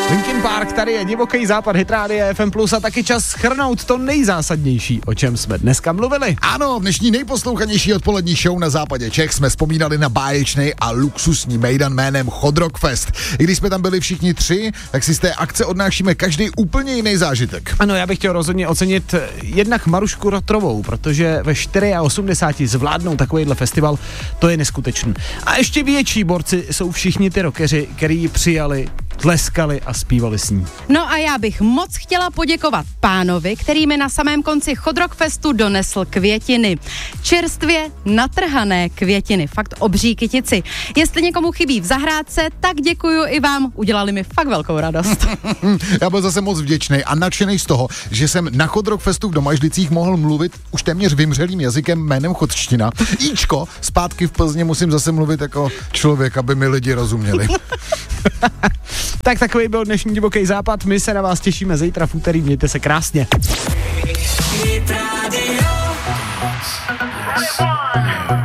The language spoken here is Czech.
Linkin Park, tady je divoký západ Hit Rádia FM Plus a taky čas shrnout to nejzásadnější, o čem jsme dneska mluvili. Ano, v dnešní nejposlouchanější odpolední show na západě Čech jsme vzpomínali na báječný a luxusní mejdan jménem Chodrok Fest. I když jsme tam byli všichni tři, tak si z té akce odnášíme každý úplně jiný zážitek. Ano, já bych chtěl rozhodně ocenit jednak Marušku Rotrovou, protože ve 84 zvládnou takovýhle festival, to je neskutečný. A ještě větší borci jsou všichni ty rockeři, který ji přijali, tleskali a zpívali s ní. No a já bych moc chtěla poděkovat pánovi, který mi na samém konci Chodrok Festu donesl květiny. Čerstvě natrhané květiny, fakt obří kytici. Jestli někomu chybí v zahrádce, tak děkuju i vám, udělali mi fakt velkou radost. Já byl zase moc vděčný a nadšený z toho, že jsem na Chodrok Festu v Domažlicích mohl mluvit už téměř vymřelým jazykem jménem chodština. Íčko, zpátky v Plzni musím zase mluvit jako člověk, aby mi lidi rozuměli. Tak takový byl dnešní divoký západ, my se na vás těšíme zítra v úterý, mějte se krásně.